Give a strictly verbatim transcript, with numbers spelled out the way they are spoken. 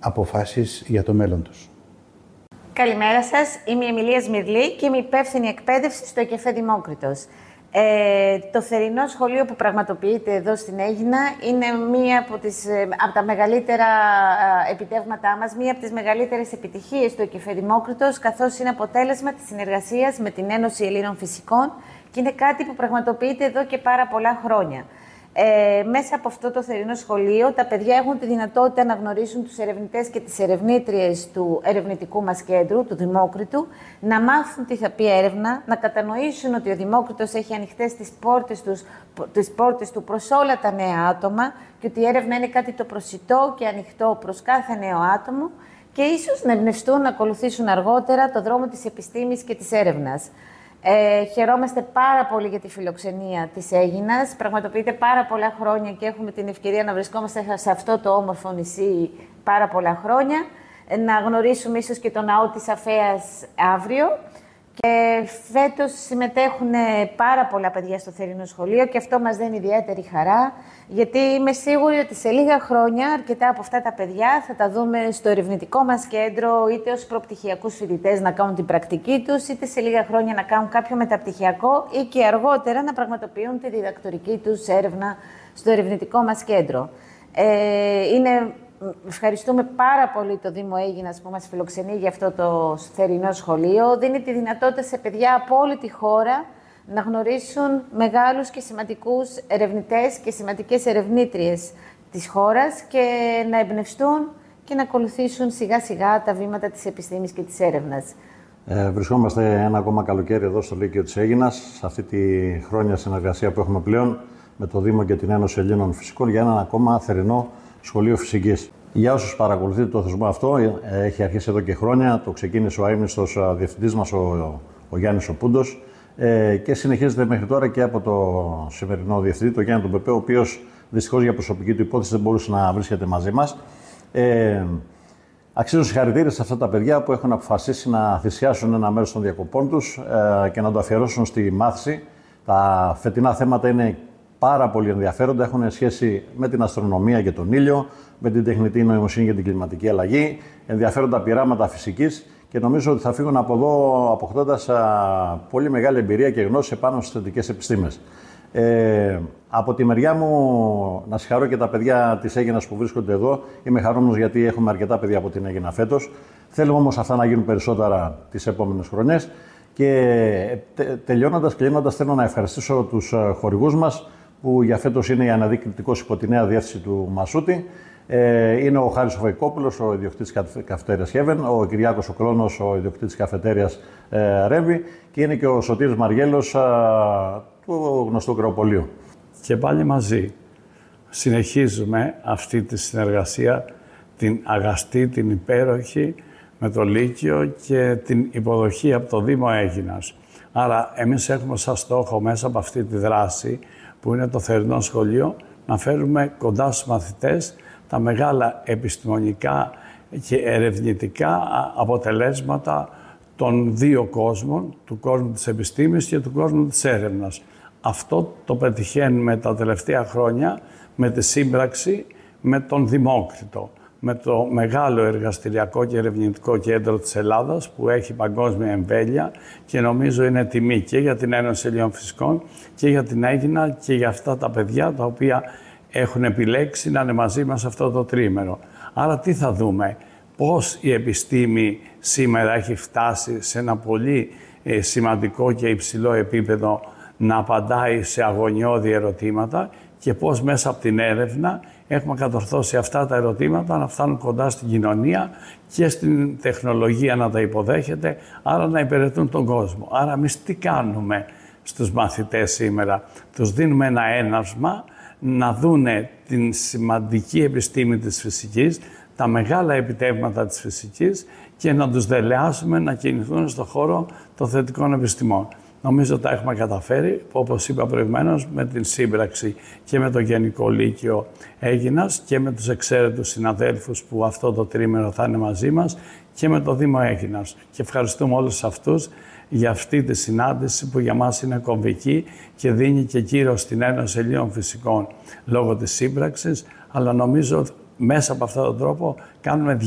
αποφάσεις για το μέλλον τους. Καλημέρα σας. Είμαι η Εμιλία Σμυρλή και είμαι υπεύθυνη εκπαίδευση στο ΕΚΕΦΕ Δημόκριτος. Ε, το θερινό σχολείο που πραγματοποιείται εδώ στην Αίγινα είναι μία από, τις, από τα μεγαλύτερα επιτεύγματά μας, μία από τις μεγαλύτερες επιτυχίες του ΕΚΕΦΕ Δημόκριτος, καθώς είναι αποτέλεσμα της συνεργασίας με την Ένωση Ελλήνων Φυσικών και είναι κάτι που πραγματοποιείται εδώ και πάρα πολλά χρόνια. Ε, μέσα από αυτό το θερινό σχολείο, τα παιδιά έχουν τη δυνατότητα να γνωρίσουν τους ερευνητές και τις ερευνήτριες του ερευνητικού μας κέντρου, του Δημόκριτου, να μάθουν τι θα πει έρευνα, να κατανοήσουν ότι ο Δημόκριτος έχει ανοιχτές τις πόρτες, τους, τις πόρτες του προς όλα τα νέα άτομα και ότι η έρευνα είναι κάτι το προσιτό και ανοιχτό προς κάθε νέο άτομο και ίσως να εμπνευστούν να ακολουθήσουν αργότερα το δρόμο της επιστήμης και της έρευνας. Ε, χαιρόμαστε πάρα πολύ για τη φιλοξενία της Αίγινας. Πραγματοποιείται πάρα πολλά χρόνια και έχουμε την ευκαιρία να βρισκόμαστε σε αυτό το όμορφο νησί πάρα πολλά χρόνια. Να γνωρίσουμε ίσως και τον ναό της Αφέας αύριο. Και φέτος συμμετέχουν πάρα πολλά παιδιά στο θερινό σχολείο και αυτό μας δίνει ιδιαίτερη χαρά, γιατί είμαι σίγουρη ότι σε λίγα χρόνια αρκετά από αυτά τα παιδιά θα τα δούμε στο ερευνητικό μας κέντρο, είτε ως προπτυχιακούς φοιτητές να κάνουν την πρακτική τους, είτε σε λίγα χρόνια να κάνουν κάποιο μεταπτυχιακό ή και αργότερα να πραγματοποιούν τη διδακτορική τους έρευνα στο ερευνητικό μας κέντρο. Ε, είναι... Ευχαριστούμε πάρα πολύ το Δήμο Αίγινας που μας φιλοξενεί για αυτό το θερινό σχολείο. Δίνει τη δυνατότητα σε παιδιά από όλη τη χώρα να γνωρίσουν μεγάλους και σημαντικούς ερευνητές και σημαντικές ερευνήτριες της χώρας και να εμπνευστούν και να ακολουθήσουν σιγά σιγά τα βήματα της επιστήμης και της έρευνας. Ε, βρισκόμαστε ένα ακόμα καλοκαίρι εδώ στο Λύκειο της Αίγινας, σε αυτή τη χρόνια συνεργασία που έχουμε πλέον με το Δήμο και την Ένωση Ελλήνων Φυσικών για έναν ακόμα θερινό σχολείο φυσικής. Για όσους παρακολουθείτε το θεσμό αυτό, έχει αρχίσει εδώ και χρόνια. Το ξεκίνησε ο αείμνηστος διευθυντής μας, ο, ο Γιάννης ο Πούντος, ε, και συνεχίζεται μέχρι τώρα και από το σημερινό διευθυντή, τον Γιάννη τον Πεπέ, ο οποίος δυστυχώς για προσωπική του υπόθεση δεν μπορούσε να βρίσκεται μαζί μας. Ε, αξίζουν συγχαρητήρια σε αυτά τα παιδιά που έχουν αποφασίσει να θυσιάσουν ένα μέρος των διακοπών τους ε, και να το αφιερώσουν στη μάθηση. Τα φετινά θέματα είναι πάρα πολύ ενδιαφέροντα, έχουν σχέση με την αστρονομία και τον ήλιο, με την τεχνητή νοημοσύνη και την κλιματική αλλαγή, ενδιαφέροντα πειράματα φυσικής και νομίζω ότι θα φύγουν από εδώ αποκτώντας α, πολύ μεγάλη εμπειρία και γνώση πάνω στις θετικές επιστήμες. Ε, από τη μεριά μου, να συγχαρώ και τα παιδιά της Αίγινας που βρίσκονται εδώ. Είμαι χαρούμενος γιατί έχουμε αρκετά παιδιά από την Αίγινα φέτος. Θέλουμε όμως αυτά να γίνουν περισσότερα τις επόμενες χρονιές. Και τε, τελειώνοντας, κλείνοντας, θέλω να ευχαριστήσω τους χορηγούς μας, που για φέτος είναι η Αναδεικτικός υπό τη νέα διεύθυνση του Μασούτη. Ε, είναι ο Χάρης Οφαϊκόπουλος, ο ιδιοκτήτης καφετέριας Heaven, ο Κυριάκος ο Κρόνος, ο ιδιοκτήτης καφετέριας ε, Ρεύη και είναι και ο Σωτήρης Μαριέλος α, του γνωστού κρεοπολίου. Και πάλι μαζί συνεχίζουμε αυτή τη συνεργασία, την αγαστή, την υπέροχη, με το Λύκειο και την υποδοχή από το Δήμο Αίγινας. Άρα εμείς έχουμε σαν στόχο μέσα από αυτή τη δράση, που είναι το θερινό σχολείο, να φέρουμε κοντά στους μαθητές τα μεγάλα επιστημονικά και ερευνητικά αποτελέσματα των δύο κόσμων, του κόσμου της επιστήμης και του κόσμου της έρευνας. Αυτό το πετυχαίνουμε τα τελευταία χρόνια με τη σύμπραξη με τον Δημόκριτο, με το μεγάλο εργαστηριακό και ερευνητικό κέντρο της Ελλάδας που έχει παγκόσμια εμβέλεια και νομίζω είναι τιμή και για την Ένωση Ελλήνων Φυσικών και για την Αίγινα και για αυτά τα παιδιά τα οποία έχουν επιλέξει να είναι μαζί μας αυτό το τρίμερο. Άρα τι θα δούμε, πώς η επιστήμη σήμερα έχει φτάσει σε ένα πολύ ε, σημαντικό και υψηλό επίπεδο να απαντάει σε αγωνιώδη ερωτήματα και πώς μέσα από την έρευνα έχουμε κατορθώσει αυτά τα ερωτήματα να φτάνουν κοντά στην κοινωνία και στην τεχνολογία να τα υποδέχεται, άρα να υπηρετούν τον κόσμο. Άρα εμείς τι κάνουμε στους μαθητές σήμερα, τους δίνουμε ένα ένασμα να δούνε την σημαντική επιστήμη της φυσικής, τα μεγάλα επιτεύγματα της φυσικής και να τους δελεάσουμε να κινηθούν στον χώρο των θετικών επιστημών. Νομίζω τα έχουμε καταφέρει, όπως είπα προηγουμένως, με την σύμπραξη και με το Γενικό Λύκειο Αίγινας και με τους εξαίρετους συναδέλφους που αυτό το τρίμηνο θα είναι μαζί μας και με το Δήμο Αίγινας. Και ευχαριστούμε όλους αυτούς για αυτή τη συνάντηση που για μας είναι κομβική και δίνει και κύρος στην Ένωση Ελλήνων Φυσικών λόγω της σύμπραξης, αλλά νομίζω μέσα από αυτόν τον τρόπο κάνουμε